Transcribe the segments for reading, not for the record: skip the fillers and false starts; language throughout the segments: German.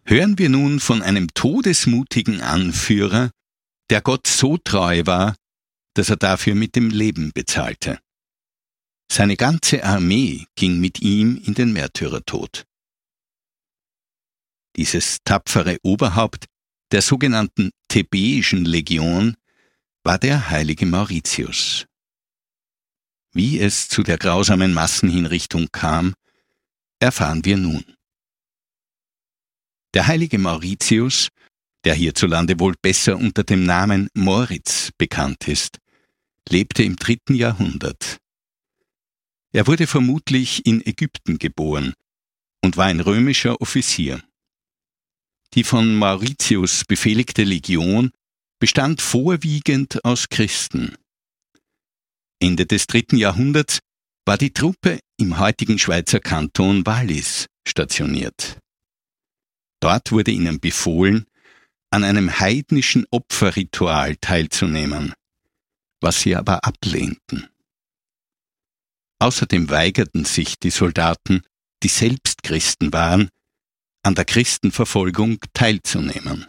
Hören wir nun von einem todesmutigen Anführer, der Gott so treu war, dass er dafür mit dem Leben bezahlte. Seine ganze Armee ging mit ihm in den Märtyrertod. Dieses tapfere Oberhaupt der sogenannten Thebäischen Legion war der heilige Mauritius. Wie es zu der grausamen Massenhinrichtung kam, erfahren wir nun. Der heilige Mauritius, der hierzulande wohl besser unter dem Namen Moritz bekannt ist, lebte im 3. Jahrhundert. Er wurde vermutlich in Ägypten geboren und war ein römischer Offizier. Die von Mauritius befehligte Legion bestand vorwiegend aus Christen. Ende des 3. Jahrhunderts war die Truppe im heutigen Schweizer Kanton Wallis stationiert. Dort wurde ihnen befohlen, an einem heidnischen Opferritual teilzunehmen, was sie aber ablehnten. Außerdem weigerten sich die Soldaten, die selbst Christen waren, an der Christenverfolgung teilzunehmen.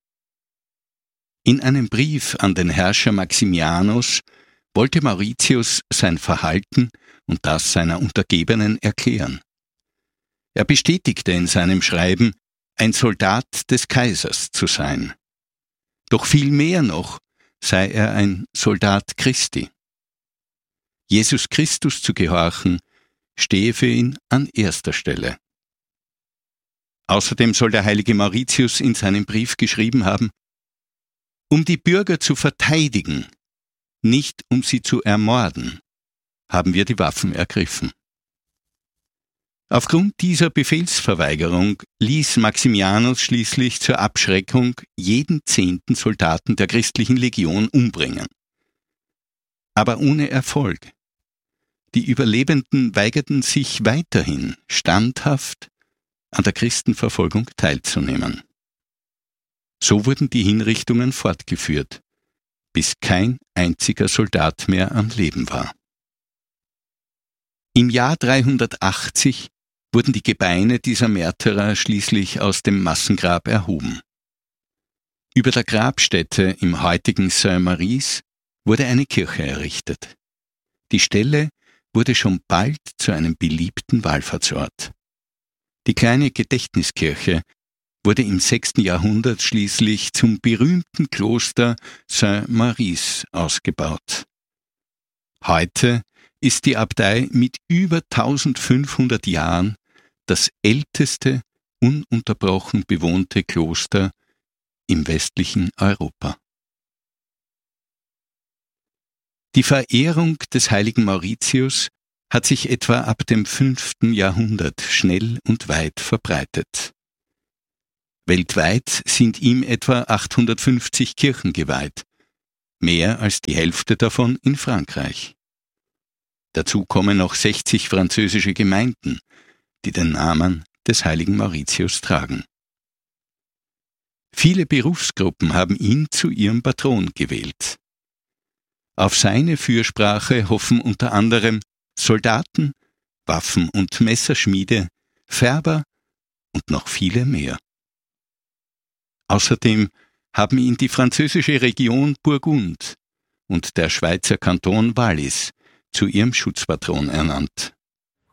In einem Brief an den Herrscher Maximianus wollte Mauritius sein Verhalten und das seiner Untergebenen erklären. Er bestätigte in seinem Schreiben, ein Soldat des Kaisers zu sein. Doch viel mehr noch sei er ein Soldat Christi. Jesus Christus zu gehorchen, stehe für ihn an erster Stelle. Außerdem soll der heilige Mauritius in seinem Brief geschrieben haben, um die Bürger zu verteidigen, nicht um sie zu ermorden, haben wir die Waffen ergriffen. Aufgrund dieser Befehlsverweigerung ließ Maximianus schließlich zur Abschreckung jeden 10. Soldaten der christlichen Legion umbringen. Aber ohne Erfolg. Die Überlebenden weigerten sich weiterhin standhaft an der Christenverfolgung teilzunehmen. So wurden die Hinrichtungen fortgeführt, bis kein einziger Soldat mehr am Leben war. Im Jahr 380 wurden die Gebeine dieser Märtyrer schließlich aus dem Massengrab erhoben. Über der Grabstätte im heutigen Saint-Maurice wurde eine Kirche errichtet. Die Stelle wurde schon bald zu einem beliebten Wallfahrtsort. Die kleine Gedächtniskirche wurde im 6. Jahrhundert schließlich zum berühmten Kloster Saint-Maurice ausgebaut. Heute ist die Abtei mit über 1500 Jahren das älteste ununterbrochen bewohnte Kloster im westlichen Europa. Die Verehrung des heiligen Mauritius hat sich etwa ab dem 5. Jahrhundert schnell und weit verbreitet. Weltweit sind ihm etwa 850 Kirchen geweiht, mehr als die Hälfte davon in Frankreich. Dazu kommen noch 60 französische Gemeinden, die den Namen des heiligen Mauritius tragen. Viele Berufsgruppen haben ihn zu ihrem Patron gewählt. Auf seine Fürsprache hoffen unter anderem Soldaten, Waffen- und Messerschmiede, Färber und noch viele mehr. Außerdem haben ihn die französische Region Burgund und der Schweizer Kanton Wallis zu ihrem Schutzpatron ernannt.